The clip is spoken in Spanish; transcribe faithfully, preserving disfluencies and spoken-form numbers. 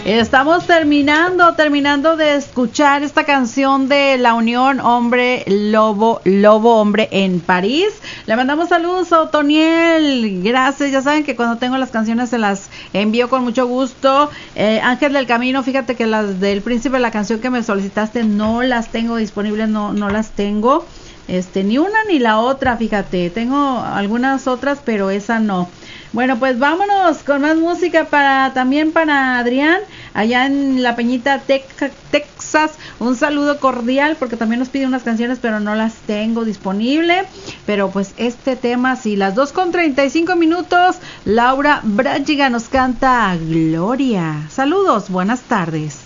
Estamos terminando, terminando de escuchar esta canción de La Unión Hombre Lobo, Lobo Hombre en París. Le mandamos saludos a Otoniel, gracias. Ya saben que cuando tengo las canciones se las envío con mucho gusto. eh, Ángel del Camino, fíjate que las del Príncipe, la canción que me solicitaste, no las tengo disponibles, no, no las tengo. Este, ni una ni la otra, fíjate, tengo algunas otras, pero esa no. Bueno, pues vámonos con más música para también para Adrián, allá en La Peñita, Tex- Texas. Un saludo cordial, porque también nos pide unas canciones, pero no las tengo disponible. Pero pues este tema, sí, las dos con treinta y cinco minutos, Laura Brachiga nos canta Gloria. Saludos, buenas tardes.